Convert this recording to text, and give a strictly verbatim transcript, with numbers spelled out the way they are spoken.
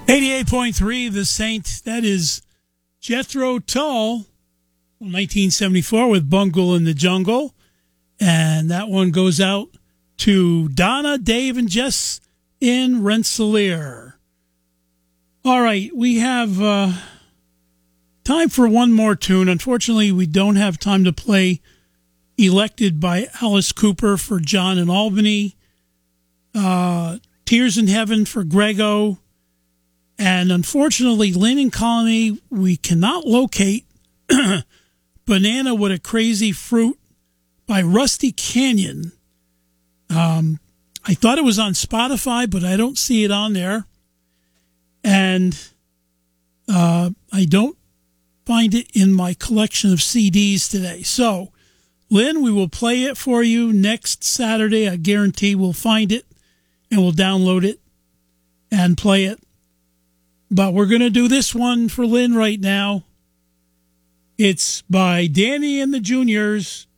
eighty-eight point three, The Saint. That is Jethro Tull, nineteen seventy-four, with Bungle in the Jungle. And that one goes out to Donna, Dave, and Jess in Rensselaer. All right, we have uh, time for one more tune. Unfortunately, we don't have time to play Elected by Alice Cooper for John in Albany, uh, Tears in Heaven for Grego, and unfortunately, Lynn and Colony, we cannot locate Banana with a Crazy Fruit by Rusty Canyon. Um, I thought it was on Spotify, but I don't see it on there. And uh, I don't find it in my collection of C Ds today. So, Lynn, we will play it for you next Saturday. I guarantee we'll find it and we'll download it and play it. But we're going to do this one for Lynn right now. It's by Danny and the Juniors,